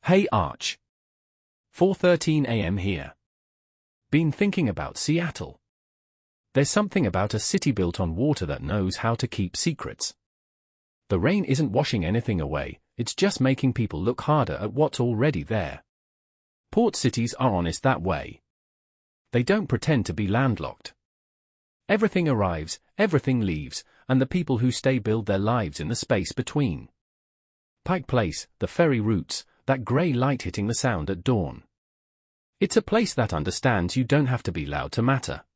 Hey Arch. 4:13 a.m. here. Been thinking about Seattle. There's something about a city built on water that knows how to keep secrets. The rain isn't washing anything away, it's just making people look harder at what's already there. Port cities are honest that way. They don't pretend to be landlocked. Everything arrives, everything leaves, and the people who stay build their lives in the space between. Pike Place, the ferry routes, that grey light hitting the sound at dawn. It's a place that understands you don't have to be loud to matter.